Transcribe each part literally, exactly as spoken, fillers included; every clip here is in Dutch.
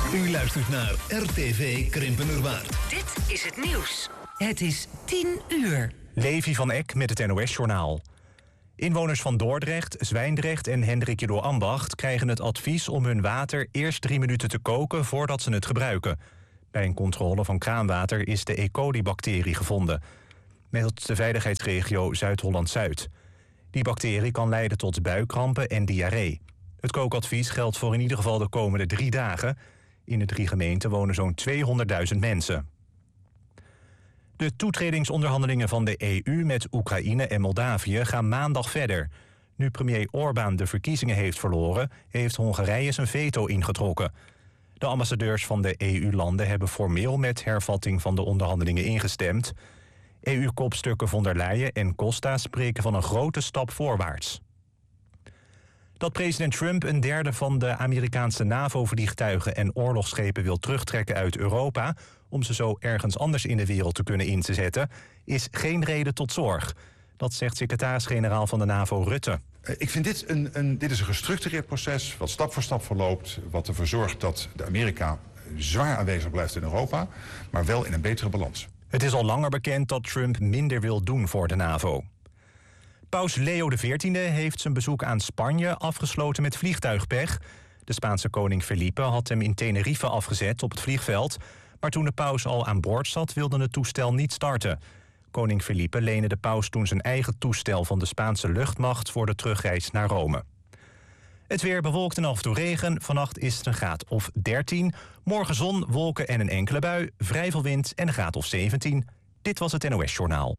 U luistert naar R T V Krimpenerwaard. Dit is het nieuws. Het is tien uur. Levi van Eck met het N O S-journaal. Inwoners van Dordrecht, Zwijndrecht en Hendrikje door Ambacht krijgen het advies om hun water eerst drie minuten te koken voordat ze het gebruiken. Bij een controle van kraanwater is de E. coli-bacterie gevonden, meldt de veiligheidsregio Zuid-Holland-Zuid. Die bacterie kan leiden tot buikkrampen en diarree. Het kookadvies geldt voor in ieder geval de komende drie dagen. In de drie gemeenten wonen zo'n tweehonderdduizend mensen. De toetredingsonderhandelingen van de E U met Oekraïne en Moldavië gaan maandag verder. Nu premier Orbán de verkiezingen heeft verloren, heeft Hongarije zijn veto ingetrokken. De ambassadeurs van de E U-landen hebben formeel met hervatting van de onderhandelingen ingestemd. E U-kopstukken von der Leyen en Costa spreken van een grote stap voorwaarts. Dat president Trump een derde van de Amerikaanse NAVO-vliegtuigen en oorlogsschepen wil terugtrekken uit Europa om ze zo ergens anders in de wereld te kunnen in te zetten, is geen reden tot zorg. Dat zegt secretaris-generaal van de NAVO Rutte. Ik vind dit een, een, dit is een gestructureerd proces wat stap voor stap verloopt, wat ervoor zorgt dat de Amerika zwaar aanwezig blijft in Europa, maar wel in een betere balans. Het is al langer bekend dat Trump minder wil doen voor de NAVO. Paus Leo de veertiende heeft zijn bezoek aan Spanje afgesloten met vliegtuigpech. De Spaanse koning Felipe had hem in Tenerife afgezet op het vliegveld, maar toen de paus al aan boord zat wilde het toestel niet starten. Koning Felipe leende de paus toen zijn eigen toestel van de Spaanse luchtmacht voor de terugreis naar Rome. Het weer bewolkt en af en toe regen. Vannacht is het een graad of dertien. Morgen zon, wolken en een enkele bui. Vrij veel wind en een graad of zeventien. Dit was het N O S-journaal.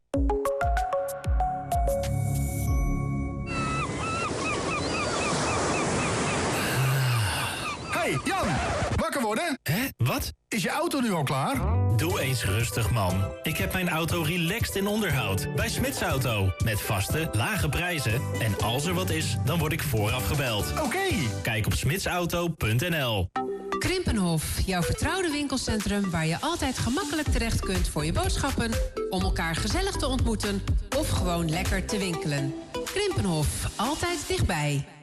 Hey, Jan! Wakker worden? Hè? Wat? Is je auto nu al klaar? Doe eens rustig, man. Ik heb mijn auto relaxed in onderhoud bij Smits Auto. Met vaste, lage prijzen. En als er wat is, dan word ik vooraf gebeld. Oké. Okay. Kijk op smitsauto punt n l. Krimpenhof, jouw vertrouwde winkelcentrum waar je altijd gemakkelijk terecht kunt voor je boodschappen, om elkaar gezellig te ontmoeten of gewoon lekker te winkelen. Krimpenhof, altijd dichtbij.